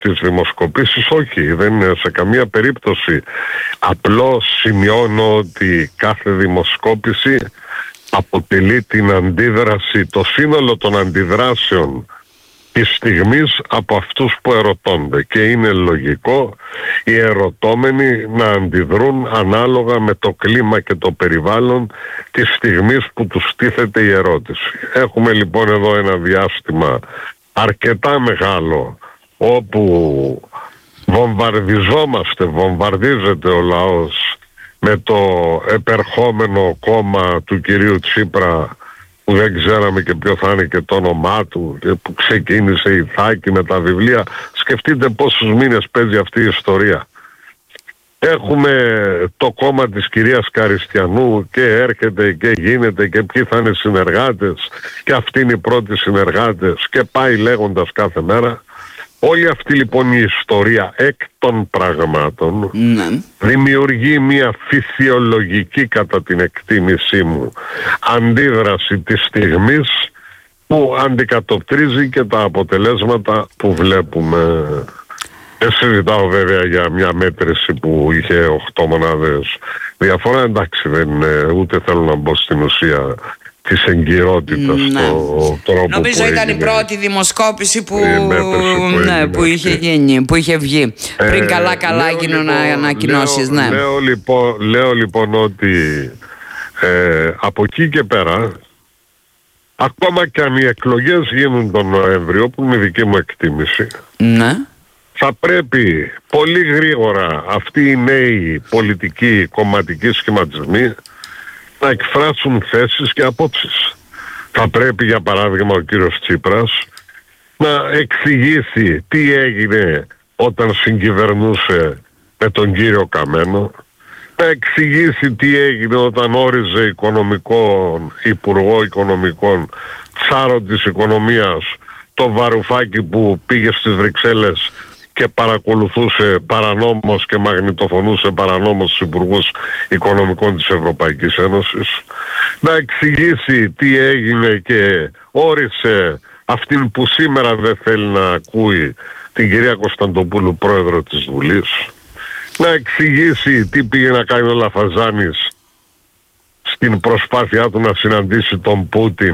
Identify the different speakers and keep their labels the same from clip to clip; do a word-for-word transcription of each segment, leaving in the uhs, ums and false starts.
Speaker 1: τις δημοσκοπήσεις όχι, δεν είναι σε καμία περίπτωση. Απλώς σημειώνω ότι κάθε δημοσκόπηση αποτελεί την αντίδραση, το σύνολο των αντιδράσεων της στιγμής από αυτούς που ερωτώνται, και είναι λογικό οι ερωτώμενοι να αντιδρούν ανάλογα με το κλίμα και το περιβάλλον της στιγμής που τους στήθεται η ερώτηση. Έχουμε λοιπόν εδώ ένα διάστημα αρκετά μεγάλο όπου βομβαρδιζόμαστε, βομβαρδίζεται ο λαός με το επερχόμενο κόμμα του κυρίου Τσίπρα, που δεν ξέραμε και ποιο θα είναι και το όνομά του, και που ξεκίνησε η Θάκη με τα βιβλία. Σκεφτείτε πόσους μήνες παίζει αυτή η ιστορία. Έχουμε το κόμμα της κυρίας Καριστιανού και έρχεται και γίνεται και ποιοι θα είναι συνεργάτες και αυτοί είναι οι πρώτοι συνεργάτες και πάει λέγοντας κάθε μέρα. Όλη αυτή λοιπόν η ιστορία εκ των πραγμάτων ναι. δημιουργεί μια φυσιολογική, κατά την εκτίμησή μου, αντίδραση της στιγμής που αντικατοπτρίζει και τα αποτελέσματα που βλέπουμε. Δεν συζητάω βέβαια για μια μέτρηση που είχε οκτώ μονάδες διαφορά, εντάξει, δεν είναι, ούτε θέλω να μπω στην ουσία της εγκυρότητας ναι. στο τρόπο.
Speaker 2: Νομίζω
Speaker 1: που
Speaker 2: ήταν
Speaker 1: έγινε.
Speaker 2: η πρώτη δημοσκόπηση που,
Speaker 1: που,
Speaker 2: ναι, που είχε γίνει, που είχε βγει ε, πριν καλά καλά γίνουν λοιπόν, ανακοινώσεις.
Speaker 1: Λέω,
Speaker 2: ναι.
Speaker 1: λέω, λοιπόν, λέω λοιπόν ότι ε, από εκεί και πέρα, ακόμα και αν οι εκλογές γίνουν τον Νοέμβριο, που είναι η δική μου εκτίμηση,
Speaker 2: ναι.
Speaker 1: θα πρέπει πολύ γρήγορα αυτοί οι νέοι πολιτικοί κομματικοί σχηματισμοί να εκφράσουν θέσεις και απόψεις. Θα πρέπει για παράδειγμα ο κύριος Τσίπρας να εξηγήσει τι έγινε όταν συγκυβερνούσε με τον κύριο Καμένο, να εξηγήσει τι έγινε όταν όριζε οικονομικών, υπουργό οικονομικών, τσάρο της οικονομίας, το Βαρουφάκη που πήγε στις Βρυξέλλες και παρακολουθούσε παρανόμως και μαγνητοφωνούσε παρανόμως τους υπουργούς οικονομικών της Ευρωπαϊκής Ένωσης, να εξηγήσει τι έγινε και όρισε αυτήν που σήμερα δεν θέλει να ακούει, την κυρία Κωνσταντοπούλου, πρόεδρο της Βουλής, να εξηγήσει τι πήγε να κάνει ο Λαφαζάνης στην προσπάθειά του να συναντήσει τον Πούτιν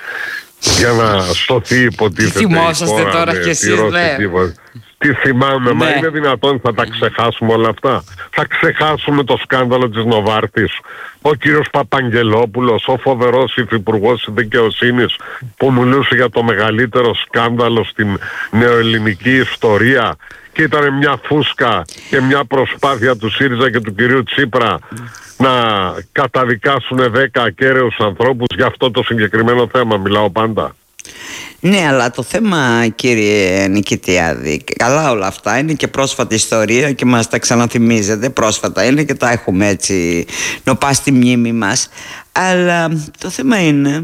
Speaker 1: για να σωθεί υποτίθεται η χώρα
Speaker 2: τώρα
Speaker 1: με
Speaker 2: και εσείς,
Speaker 1: τη ρωσική. Τι θυμάμαι, ναι. Μα είναι δυνατόν θα τα ξεχάσουμε όλα αυτά? Θα ξεχάσουμε το σκάνδαλο της Νοβάρτης? Ο κύριος Παπαγγελόπουλος, ο φοβερός υφυπουργός δικαιοσύνης που μιλούσε για το μεγαλύτερο σκάνδαλο στην νεοελληνική ιστορία, και ήταν μια φούσκα και μια προσπάθεια του ΣΥΡΙΖΑ και του κυρίου Τσίπρα να καταδικάσουν δέκα ακέραιους ανθρώπους για αυτό το συγκεκριμένο θέμα. Μιλάω πάντα.
Speaker 2: Ναι, αλλά το θέμα, κύριε Νικητιάδη, καλά όλα αυτά, είναι και πρόσφατη ιστορία και μας τα ξαναθυμίζετε. Πρόσφατα είναι και τα έχουμε έτσι νοπά στη μνήμη μας. Αλλά το θέμα είναι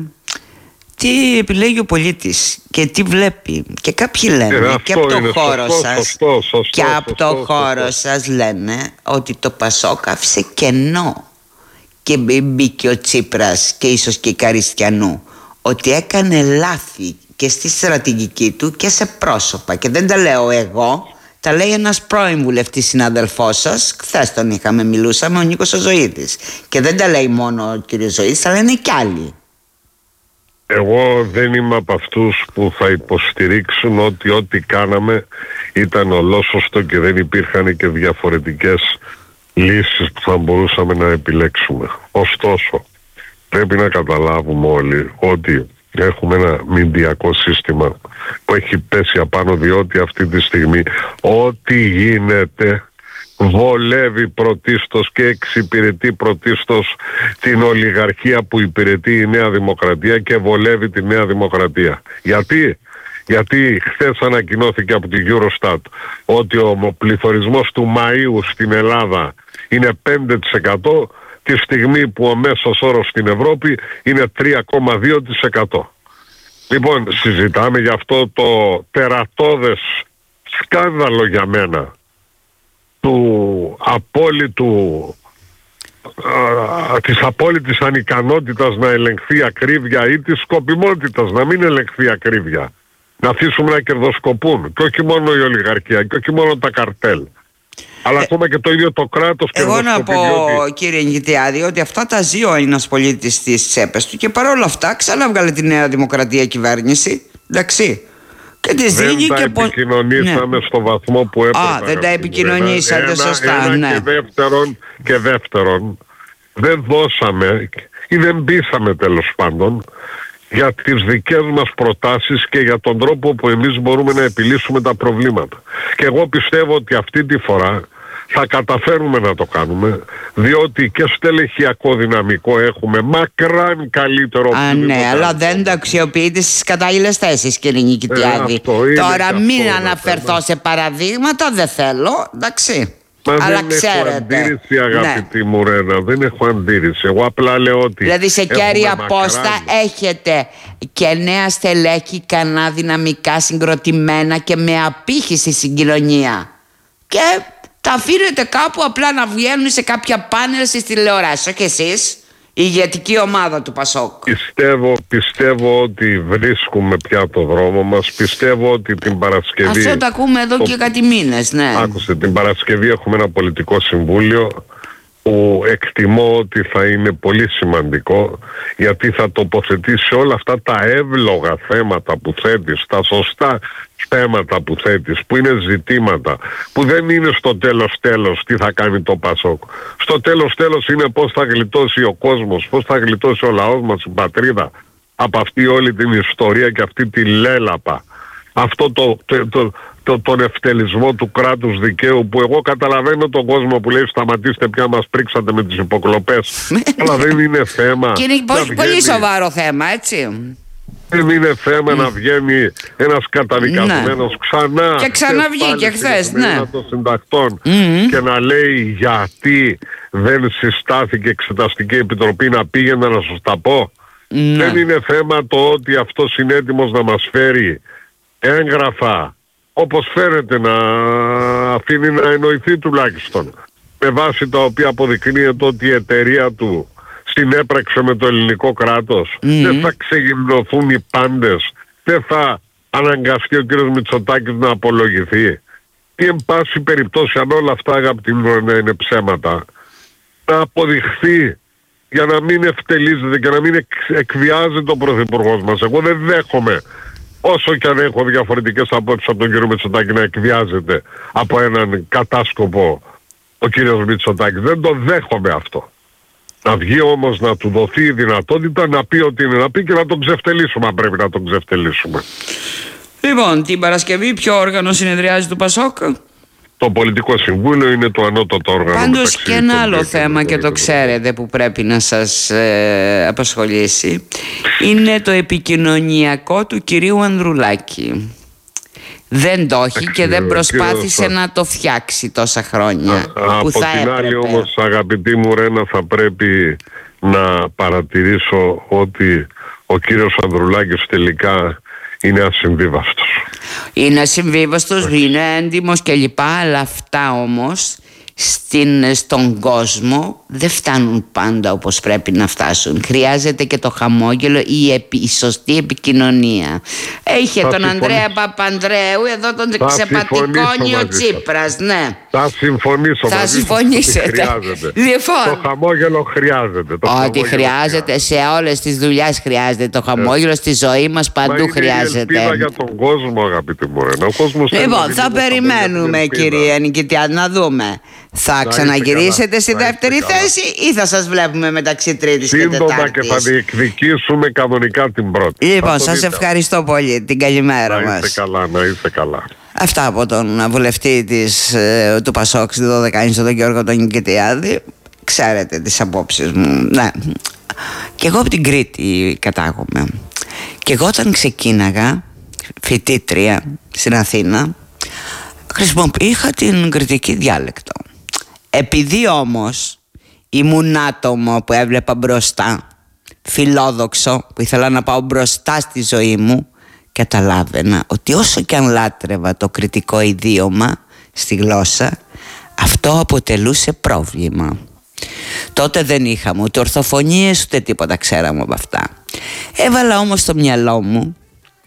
Speaker 2: τι επιλέγει ο πολίτης και τι βλέπει. Και κάποιοι λένε,
Speaker 1: ε,
Speaker 2: και από το
Speaker 1: είναι,
Speaker 2: χώρο
Speaker 1: σωστό,
Speaker 2: σας
Speaker 1: σωστό, σωστό,
Speaker 2: και
Speaker 1: σωστό,
Speaker 2: από
Speaker 1: σωστό,
Speaker 2: το χώρο
Speaker 1: σωστό.
Speaker 2: σας λένε ότι το Πασόκ άφησε κενό και μπήκε ο Τσίπρας και ίσως και η Καριστιανού, ότι έκανε λάθη και στη στρατηγική του και σε πρόσωπα. Και δεν τα λέω εγώ, τα λέει ένας πρώην βουλευτής συνάδελφός σας. Χθες τον είχαμε, μιλούσαμε, ο Νίκος ο Ζωήτης. Και δεν τα λέει μόνο ο κύριος Ζωήτης, τα λένε κι άλλοι.
Speaker 1: Εγώ δεν είμαι από αυτούς που θα υποστηρίξουν ότι ό,τι κάναμε ήταν ολόσωστο και δεν υπήρχαν και διαφορετικές λύσεις που θα μπορούσαμε να επιλέξουμε. Ωστόσο, πρέπει να καταλάβουμε όλοι ότι έχουμε ένα μηντιακό σύστημα που έχει πέσει απάνω, διότι αυτή τη στιγμή ό,τι γίνεται βολεύει πρωτίστως και εξυπηρετεί πρωτίστως την ολιγαρχία που υπηρετεί η Νέα Δημοκρατία και βολεύει τη Νέα Δημοκρατία. Γιατί? Γιατί χθες ανακοινώθηκε από την Eurostat ότι ο πληθωρισμός του Μαΐου στην Ελλάδα είναι πέντε τοις εκατό, τη στιγμή που ο μέσος όρος στην Ευρώπη είναι τρία κόμμα δύο τοις εκατό. Λοιπόν, συζητάμε για αυτό το τερατώδες σκάνδαλο για μένα του απόλυτου, α, της απόλυτης ανικανότητας να ελεγχθεί ακρίβεια ή της σκοπιμότητας να μην ελεγχθεί ακρίβεια Να αφήσουμε να κερδοσκοπούν. Και όχι μόνο η ολιγαρχία, και όχι μόνο τα καρτέλ. Αλλά ακόμα και το ίδιο το κράτος.
Speaker 2: Εγώ να πω,
Speaker 1: διότι...
Speaker 2: κύριε Νικητιάδη, ότι αυτά τα ζει ο Έλληνας πολίτης στις τσέπες του και παρόλα αυτά ξαναβγάλε τη Νέα Δημοκρατία κυβέρνηση. Εντάξει. Και τη
Speaker 1: δεν τα
Speaker 2: και
Speaker 1: επικοινωνήσαμε ναι. στο βαθμό που έπρεπε.
Speaker 2: Α, δεν τα επικοινωνήσατε
Speaker 1: ένα,
Speaker 2: σωστά.
Speaker 1: Ένα
Speaker 2: ναι.
Speaker 1: και, δεύτερον, και δεύτερον, δεν δώσαμε ή δεν πείσαμε τέλος πάντων για τις δικές μας προτάσεις και για τον τρόπο που εμείς μπορούμε να επιλύσουμε τα προβλήματα. Και εγώ πιστεύω ότι αυτή τη φορά θα καταφέρουμε να το κάνουμε, διότι και στελεχειακό δυναμικό έχουμε μακράν καλύτερο.
Speaker 2: Α, ναι, αλλά δεν το αξιοποιείτε στις κατάλληλες θέσεις, κύριε Νικητιάδη.
Speaker 1: Ε,
Speaker 2: Τώρα μην αναφερθώ θέμα. σε παραδείγματα, δεν θέλω, εντάξει.
Speaker 1: Μα
Speaker 2: αλλά
Speaker 1: δεν
Speaker 2: ξέρετε.
Speaker 1: έχω αντίρρηση, αγαπητή ναι. μου Ρένα, δεν έχω αντίρρηση. Εγώ απλά λέω ότι.
Speaker 2: Δηλαδή σε κέρια πόστα
Speaker 1: μακράν...
Speaker 2: έχετε και νέα στελέχη ικανά, δυναμικά, συγκροτημένα και με απήχηση στην κοινωνία. Και τα αφήνετε κάπου απλά να βγαίνουν σε κάποια πάνελ στις τηλεοράσεις. Όχι εσείς, η ηγετική ομάδα του Πασόκ.
Speaker 1: Πιστεύω, πιστεύω ότι βρίσκουμε πια το δρόμο μας. Πιστεύω ότι την Παρασκευή...
Speaker 2: Αυτό το ακούμε εδώ το... και κάτι μήνες, ναι.
Speaker 1: Άκουσε, την Παρασκευή έχουμε ένα πολιτικό συμβούλιο που εκτιμώ ότι θα είναι πολύ σημαντικό, γιατί θα τοποθετήσει όλα αυτά τα εύλογα θέματα που θέτεις, τα σωστά θέματα που θέτεις, που είναι ζητήματα, που δεν είναι στο τέλος τέλος τι θα κάνει το Πασόκ. Στο τέλος τέλος είναι πώς θα γλιτώσει ο κόσμος, πώς θα γλιτώσει ο λαός μας, η πατρίδα, από αυτή όλη την ιστορία και αυτή τη λέλαπα. Αυτό το, το, το, το, τον ευτελισμό του κράτους δικαίου, που εγώ καταλαβαίνω τον κόσμο που λέει σταματήστε πια, μας πρίξατε με τις υποκλοπές. Αλλά δεν είναι θέμα.
Speaker 2: Και είναι πολύ, πολύ σοβαρό θέμα, έτσι.
Speaker 1: Δεν είναι θέμα mm. να βγαίνει ένας καταδικασμένος ναι. ξανά
Speaker 2: και ξαναβγήκε χθες, ναι,
Speaker 1: των συντακτών
Speaker 2: mm-hmm.
Speaker 1: και να λέει γιατί δεν συστάθηκε εξεταστική επιτροπή, να πήγαινα να σας τα πω. Ναι. Δεν είναι θέμα το ότι αυτός είναι έτοιμος να μας φέρει έγγραφα, όπως φαίνεται, να αφήνει να εννοηθεί τουλάχιστον, με βάση τα οποία αποδεικνύεται ότι η εταιρεία του συνέπραξε με το ελληνικό κράτος. Mm-hmm. Δεν θα ξεγυμνωθούν οι πάντες. Δεν θα αναγκαστεί ο κύριος Μητσοτάκης να απολογηθεί. Ή εν πάση περιπτώσει, αν όλα αυτά, αγαπητοί μου, είναι ψέματα, να αποδειχθεί, για να μην ευτελίζεται και να μην εκ, εκβιάζεται ο πρωθυπουργός μας. Εγώ δεν δέχομαι, όσο και αν έχω διαφορετικές απόψεις από τον κύριο Μητσοτάκη, να εκβιάζεται από έναν κατάσκοπο ο κύριος Μητσοτάκης. Δεν το δέχομαι αυτό. Να βγει όμως, να του δοθεί η δυνατότητα να πει ότι είναι να πει και να τον ξεφτελίσουμε, αν πρέπει να τον ξεφτελίσουμε.
Speaker 2: Λοιπόν, την Παρασκευή ποιο όργανο συνεδριάζει του Πασόκ?
Speaker 1: Το Πολιτικό Συμβούλιο είναι το ανώτατο όργανο.
Speaker 2: Πάντως και ένα άλλο θέμα, και το ξέρετε, που πρέπει να σας ε, απασχολήσει, είναι το επικοινωνιακό του κυρίου Ανδρουλάκη. Δεν το έχει και δεν προσπάθησε να το φτιάξει τόσα χρόνια. Α, που
Speaker 1: από
Speaker 2: θα
Speaker 1: την
Speaker 2: έπρεπε.
Speaker 1: άλλη όμως, αγαπητή μου Ρένα, θα πρέπει να παρατηρήσω ότι ο κύριος Ανδρουλάκης τελικά είναι ασυμβίβαστος.
Speaker 2: Είναι ασυμβίβαστος, είναι έντιμος κλπ. Αλλά αυτά όμως στην, στον κόσμο δεν φτάνουν πάντα όπως πρέπει να φτάσουν. Χρειάζεται και το χαμόγελο, η, επι, η σωστή επικοινωνία. Είχε θα τον Ανδρέα Παπανδρέου, εδώ τον ξεπατικώνει ο Τσίπρας. Ναι.
Speaker 1: Θα συμφωνήσω
Speaker 2: θα
Speaker 1: μαζί
Speaker 2: συμφωνήσετε.
Speaker 1: Χρειάζεται.
Speaker 2: Λοιπόν,
Speaker 1: το χαμόγελο χρειάζεται. Το
Speaker 2: ότι χρειάζεται, χρειάζεται σε όλες τις δουλειές χρειάζεται το χαμόγελο, ε. στη ζωή μας παντού Μα χρειάζεται.
Speaker 1: Είναι η ελπίδα για τον κόσμο, αγαπητή μου Ρένα.
Speaker 2: Λοιπόν, θα περιμένουμε, κύριε Νικητιάδη, να δούμε. Θα ξαναγυρίσετε στη δεύτερη θέση ή θα σας βλέπουμε μεταξύ τρίτης και τετάρτης?
Speaker 1: Σύντομα, και θα διεκδικήσουμε κανονικά την πρώτη.
Speaker 2: Λοιπόν, σας ευχαριστώ πολύ. Την καλημέρα μας.
Speaker 1: Να είστε καλά, να είστε καλά.
Speaker 2: Αυτά από τον βουλευτή της, του Πασόκ στη δωδεκάνησο, τον Γιώργο τον Νικητιάδη. Ξέρετε τις απόψεις μου. Ναι. Και εγώ από την Κρήτη κατάγομαι. Και εγώ όταν ξεκίναγα φοιτήτρια στην Αθήνα, χρησιμοποιήσα την κρητική διάλεκτο. Επειδή όμως ήμουν άτομο που έβλεπα μπροστά, φιλόδοξο, που ήθελα να πάω μπροστά στη ζωή μου, καταλάβαινα ότι όσο και αν λάτρευα το κριτικό ιδίωμα στη γλώσσα, αυτό αποτελούσε πρόβλημα. Τότε δεν είχαμε ούτε ορθοφωνίες ούτε τίποτα ξέραμε από αυτά. Έβαλα όμως στο μυαλό μου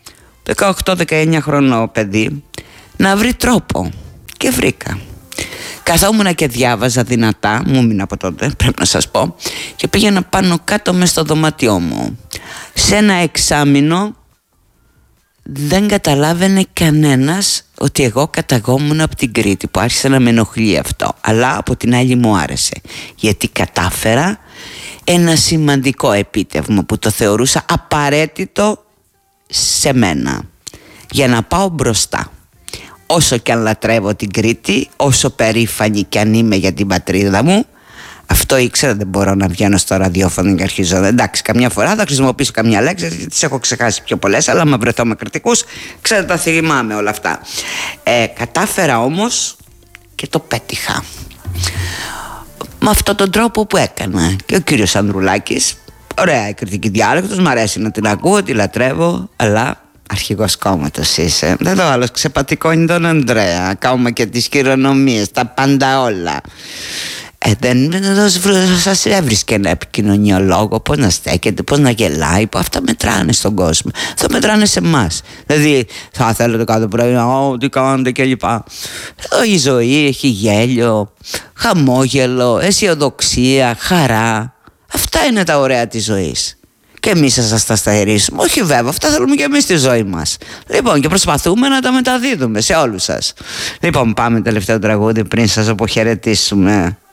Speaker 2: δεκαοκτώ δεκαεννιά χρονό παιδί, να βρει τρόπο. Και βρήκα. Καθόμουνα και διάβαζα δυνατά, μου έμεινα από τότε, πρέπει να σας πω, και πήγαινα πάνω κάτω μες στο δωμάτιό μου. Σε ένα εξάμηνο δεν καταλάβαινε κανένας ότι εγώ καταγόμουν από την Κρήτη, που άρχισε να με ενοχλεί αυτό. Αλλά από την άλλη μου άρεσε, γιατί κατάφερα ένα σημαντικό επίτευγμα που το θεωρούσα απαραίτητο σε μένα για να πάω μπροστά. Όσο και αν λατρεύω την Κρήτη, όσο περήφανη και αν είμαι για την πατρίδα μου, αυτό ήξερα, δεν μπορώ να βγαίνω στο ραδιόφωνο και αρχίζω. Εντάξει, καμιά φορά θα χρησιμοποιήσω καμιά λέξη, γιατί τις έχω ξεχάσει πιο πολλές, αλλά άμα βρεθώ με κριτικούς, ξέρω τα θυμάμαι όλα αυτά. Ε, κατάφερα όμως και το πέτυχα. Με αυτόν τον τρόπο που έκανα. Και ο κύριος Ανδρουλάκης, ωραία η κριτική διάλεκτος, μ' αρέσει να την ακούω, τη λατρεύω, αλλά αρχηγός κόμματος είσαι. Δεν το άλλο ξεπατικώνει τον Ανδρέα, ακόμα και τις χειρονομίες, τα πάντα όλα. Ε, δεν σας έβρισκε ένα επικοινωνιολόγο, πώς να στέκεται, πώς να γελάει, που αυτά μετράνε στον κόσμο. Θα μετράνε σε εμάς. Δηλαδή θα θέλετε κάθε πρωί να «Ω, τι κάνετε» και λοιπά. Εδώ η ζωή έχει γέλιο, χαμόγελο, αισιοδοξία, χαρά. Αυτά είναι τα ωραία της ζωής. Και εμείς θα σας τα σταθερίσουμε. Όχι βέβαια, αυτά θέλουμε και εμείς στη ζωή μας. Λοιπόν, και προσπαθούμε να τα μεταδίδουμε σε όλους σας. Λοιπόν, πάμε τελευταίο τραγούδι πριν σας αποχαιρετήσουμε.